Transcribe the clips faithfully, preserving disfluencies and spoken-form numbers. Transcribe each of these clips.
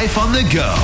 Life on the Go.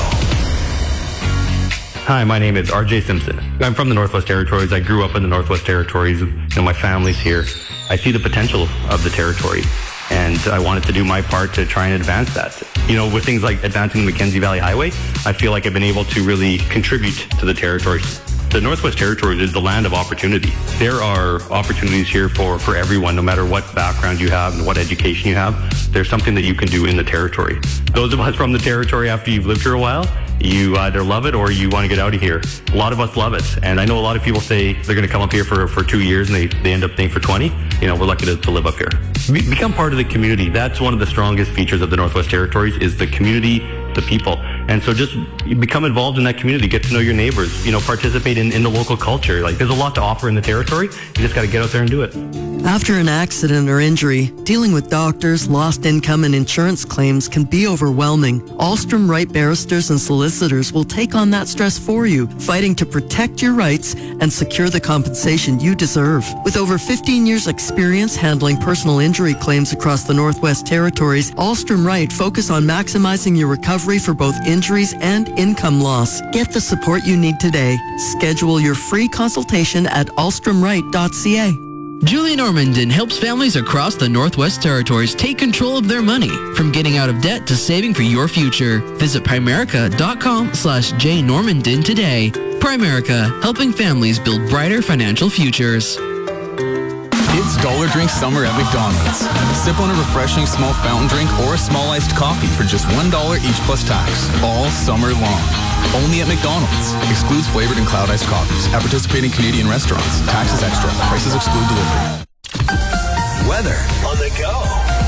Hi, my name is R J Simpson. I'm from the Northwest Territories. I grew up in the Northwest Territories. You know, my family's here. I see the potential of the territory, and I wanted to do my part to try and advance that. You know, with things like advancing the Mackenzie Valley Highway, I feel like I've been able to really contribute to the territory. The Northwest Territories is the land of opportunity. There are opportunities here for, for everyone, no matter what background you have and what education you have. There's something that you can do in the territory. Those of us from the territory, after you've lived here a while, you either love it or you want to get out of here. A lot of us love it. And I know a lot of people say they're going to come up here for, for two years and they, they end up staying for twenty. You know, we're lucky to, to live up here. Be, become part of the community. That's one of the strongest features of the Northwest Territories is the community, the people. And so just become involved in that community, get to know your neighbors, you know, participate in, in the local culture. Like, there's a lot to offer in the territory. You just got to get out there and do it. After an accident or injury, dealing with doctors, lost income, and insurance claims can be overwhelming. Alstrom Wright barristers and solicitors will take on that stress for you, fighting to protect your rights and secure the compensation you deserve. With over fifteen years experience handling personal injury claims across the Northwest Territories, Alstrom Wright focus on maximizing your recovery for both injuries and income loss. Get the support you need today. Schedule your free consultation at alstrom wright dot c a. Julie Normandin helps families across the Northwest Territories take control of their money, from getting out of debt to saving for your future. Visit primerica.com slash jnormandin today. Primerica, helping families build brighter financial futures. It's Dollar Drink Summer at McDonald's. Sip on a refreshing small fountain drink or a small iced coffee for just one dollar each plus tax, all summer long. Only at McDonald's. Excludes flavored and cloud iced coffees. At participating Canadian restaurants. Taxes extra. Prices exclude delivery. Weather on the go.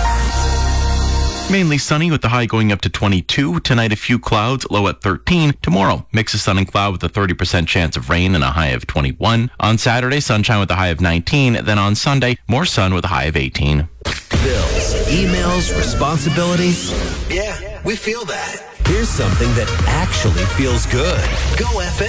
Mainly sunny with the high going up to twenty-two. Tonight, a few clouds, low at thirteen. Tomorrow, mix of sun and cloud with a thirty percent chance of rain and a high of twenty-one. On Saturday, sunshine with a high of nineteen. Then on Sunday, more sun with a high of eighteen. Bills, emails, responsibilities. Yeah, we feel that. Here's something that actually feels good. Go F M.